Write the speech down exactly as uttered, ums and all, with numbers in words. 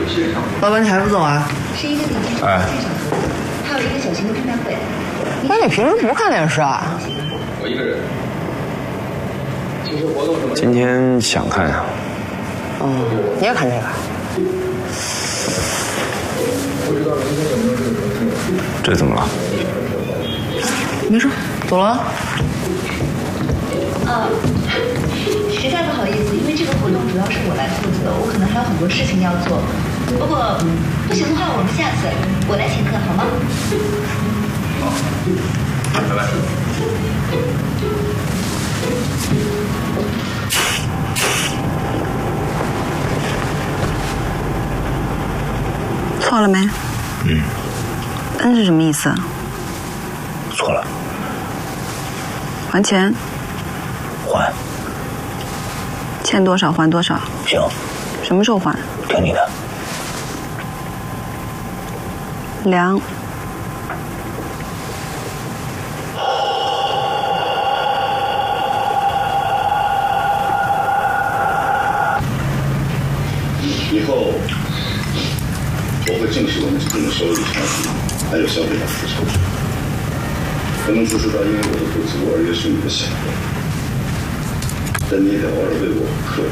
老板，你还不走啊？ 是一个顶级哎， 还有一个小型的拼盘会。 那你平时不看电视啊？ 我一个人。其实活动什么？今天想看呀。 嗯，你也看这个？ 这怎么了？ 没事，走了。 呃，实在不好意思，因为这个活动主要是我来负责，我可能还有很多事情要做。如果不行的话，我们下次我来请客好吗？ 好，拜拜。 错了没？ 嗯。 嗯是什么意思？ 错了。 还钱？ 还。 欠多少还多少？ 行。 什么时候还？ 听你的。 凉。 以后我会正视我们这种收入差距，还有消费者的抽查，可能注视到因为我的不足而约束你的想法，但你也得偶尔为我克制。